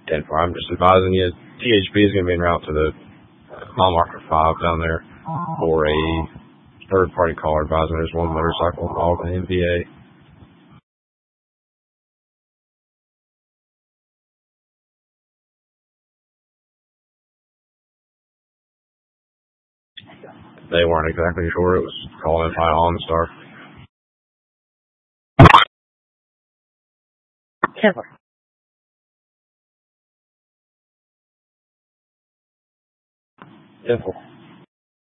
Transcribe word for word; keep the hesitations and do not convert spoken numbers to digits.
ten four. I'm just advising you, T H P is going to be en route to the mile marker five down there for a third-party caller advising there's one motorcycle involved in M V A. They weren't exactly sure. It was called in by OnStar. ten four. ten four.